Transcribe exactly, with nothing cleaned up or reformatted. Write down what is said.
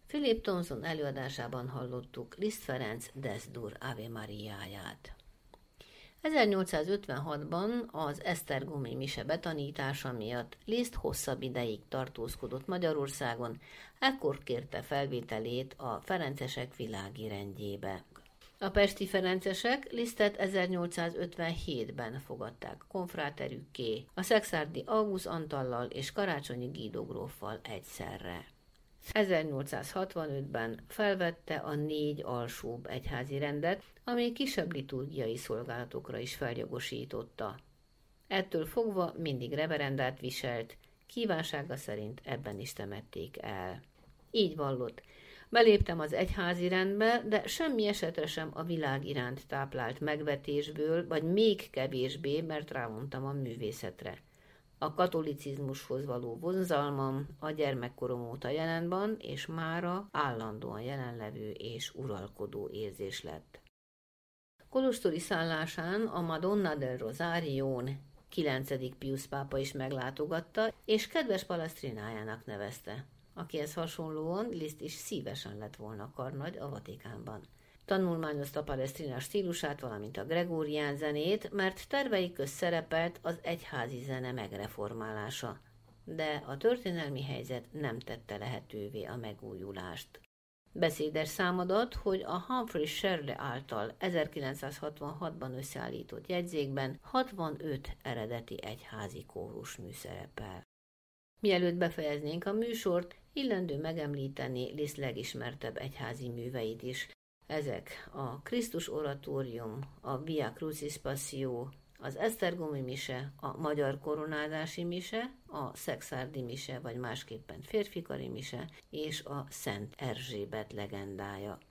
Philip Thompson előadásában hallottuk Liszt Ferenc Des-Dur Ave Mariáját. ezernyolcszázötvenhatban az esztergomi mise betanítása miatt Liszt hosszabb ideig tartózkodott Magyarországon, ekkor kérte felvételét a ferencesek világi rendjébe. A pesti ferencesek Lisztet ezernyolcszázötvenhétben fogadták konfráterükké, a szekszárdi Augusztus Antallal és Karácsonyi Guido gróffal egyszerre. ezernyolcszázhatvanötben felvette a négy alsóbb egyházi rendet, ami kisebb liturgiai szolgálatokra is feljogosította. Ettől fogva mindig reverendát viselt, kívánsága szerint ebben is temették el. Így vallott: beléptem az egyházi rendbe, de semmi esetre sem a világ iránt táplált megvetésből, vagy még kevésbé, mert rávontam a művészetre. A katolicizmushoz való vonzalmam a gyermekkorom óta jelen van, és mára állandóan jelenlevő és uralkodó érzés lett. Kolostori szállásán a Madonna del Rosarión kilencedik Piusz pápa is meglátogatta, és kedves Palestrinájának nevezte, akihez hasonlóan Liszt is szívesen lett volna karnagy a Vatikánban. Tanulmányozta Palestrina stílusát, valamint a gregórián zenét, mert tervei közt szerepelt az egyházi zene megreformálása, de a történelmi helyzet nem tette lehetővé a megújulást. Beszédes számadat, hogy a Humphrey Shirley által ezerkilencszázhatvanhatban összeállított jegyzékben hatvanöt eredeti egyházi kórusmű szerepel. Mielőtt befejeznénk a műsort, illendő megemlíteni Liszt legismertebb egyházi műveit is. Ezek a Krisztus oratórium, a Via Crucis Passio, az esztergomi mise, a magyar koronázási mise, a szekszárdi mise, vagy másképpen férfikari mise, és a Szent Erzsébet legendája.